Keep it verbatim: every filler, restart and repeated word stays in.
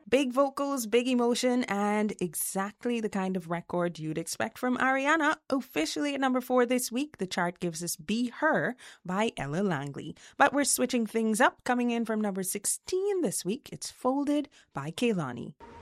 Big vocals, big emotion, and exactly the kind of record you'd expect from Ariana. Officially at number four this week, the chart gives us Be Her by Ella Langley. But we're switching things up. Coming in from number sixteen this week, it's Folded by Kehlani.